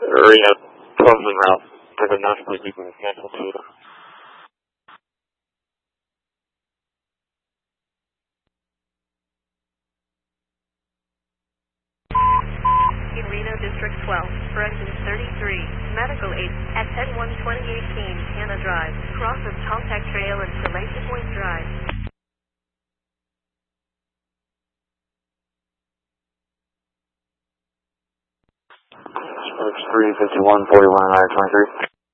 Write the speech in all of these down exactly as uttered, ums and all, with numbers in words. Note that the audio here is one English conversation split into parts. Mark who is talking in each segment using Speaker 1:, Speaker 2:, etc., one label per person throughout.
Speaker 1: Reno, twelve en route. There's a national people cancel to them.
Speaker 2: In Reno District twelve, for engine thirty-three, medical aid at ten one twenty eighteen Hannah Drive, cross of Contact Trail and Salacia Point Drive.
Speaker 1: Sparks three fifty-one forty-one I twenty-three.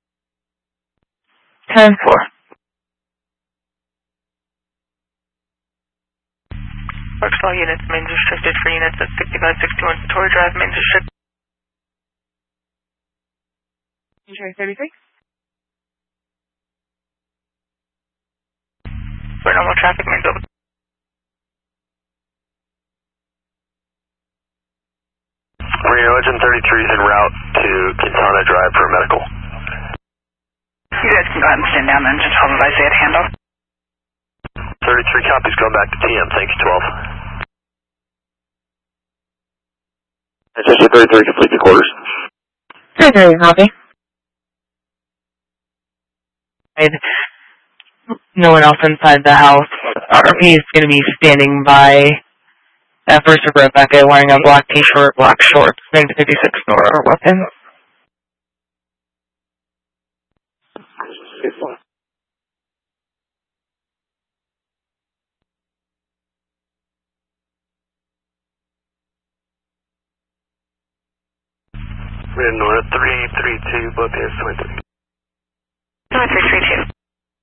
Speaker 3: ten four.
Speaker 4: Sparks all units, mains restricted for units at sixty-five sixty-one Satori Drive, mains restricted.
Speaker 3: Injury thirty-three.
Speaker 4: For normal traffic, mains open.
Speaker 1: Reno engine thirty-three is en route to Quintana Drive for medical.
Speaker 4: You guys can go ahead and stand down, engine twelve, if I say it, handle.
Speaker 1: thirty-three copies, going back to T M, thank you, twelve. Manchester thirty-three, complete the quarters.
Speaker 3: thirty-three, copy. No one else inside the house. R P is going to be standing by that first of Rebecca wearing a black t-shirt, black shorts, negative fifty-six nor weapon.
Speaker 1: We're in North three three two, both is twenty-three.
Speaker 4: North three three two.